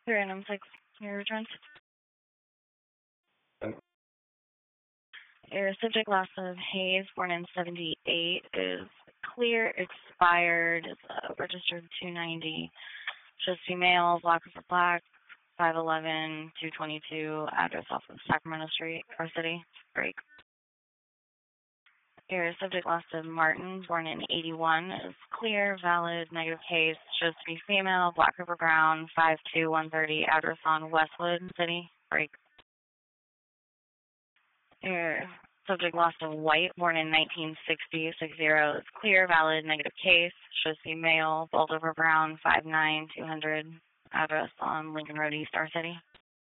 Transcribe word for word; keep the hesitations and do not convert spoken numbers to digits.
Random six, your return. Your subject last of Hayes, born in seventy-eight, is clear, expired, is uh, registered two ninety, just female, black for black, five eleven, two twenty-two, address off of Sacramento Street, Car City, break. Your subject last of Martin, born in eighty-one, is clear, valid, negative case, shows to be female, Black River Brown, five two one thirty, address on Westwood City, break. Your subject lost of White, born in nineteen sixty, six zero, is clear, valid, negative case, shows to be male, Bold River Brown, five nine two hundred, address on Lincoln Road, East, Star City.